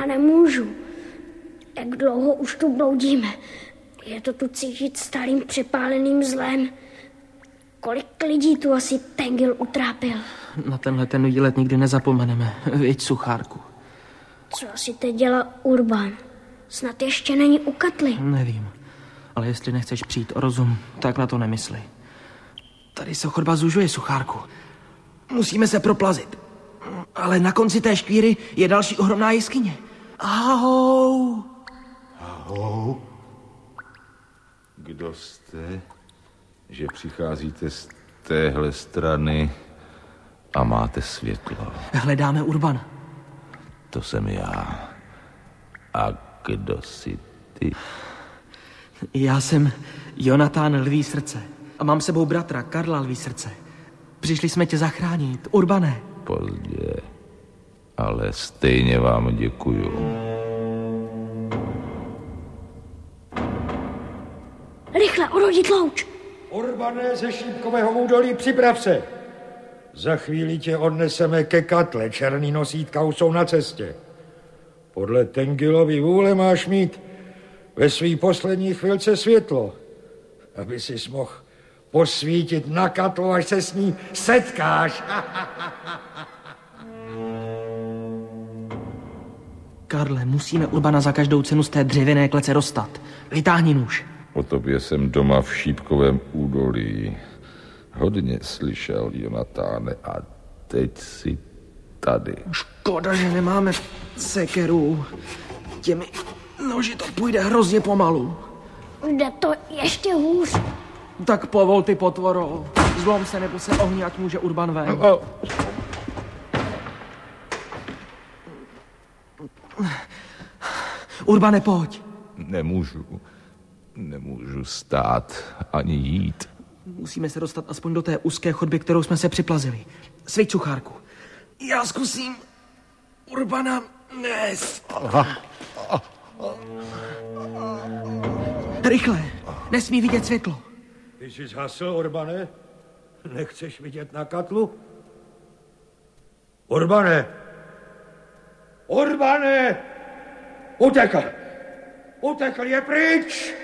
Já nemůžu. Jak dlouho už tu bloudíme. Je to tu cítit starým přepáleným zlem. Kolik lidí tu asi Tengil utrápil. Na tenhle ten výlet nikdy nezapomeneme. Viď, Suchárku. Co asi teď dělá Urban? Snad ještě není u Katly. Nevím, ale jestli nechceš přijít o rozum, tak na to nemysli. Tady se chodba zužuje, Suchárku. Musíme se proplazit. Ale na konci té škvíry je další ohromná jeskyně. Ahou! Ahou? Kdo jste, že přicházíte z téhle strany a máte světlo? Hledáme Urbana. To jsem já. A kdo jsi ty? Já jsem Jonatán Lví srdce. A mám sebou bratra Karla Lví srdce. Přišli jsme tě zachránit, Urbane. Pozdě, ale stejně vám děkuju. Rychle, urodit louč. Urbane ze Šípkového údolí, připrav se. Za chvíli tě odneseme ke Katle, černý nosítka už jsou na cestě. Podle Tengilovy vůle máš mít ve svý poslední chvilce světlo, aby sis mohl posvítit na Katlu, až se s ní setkáš. Karle, musíme Urbana za každou cenu z té dřevěné klece dostat. Vytáhni nůž. O tobě jsem doma v Šípkovém údolí hodně slyšel, Jonatáne, a teď si tady. Škoda, že nemáme sekeru. Těmi noži to půjde hrozně pomalu. Jde to ještě hůř. Tak povol, ty potvoro. Zlom se nebo se ohni, ať může Urban ven. Urbane, pojď. Nemůžu stát ani jít. Musíme se dostat aspoň do té úzké chodby, kterou jsme se připlazili. Sviť, Suchárku. Já zkusím Urbana nést. Rychle, nesmí vidět světlo. Ty jsi zhasl, Urbane? Nechceš vidět na Katlu? Urbane! Urbane! Utekl! Utekl, je pryč!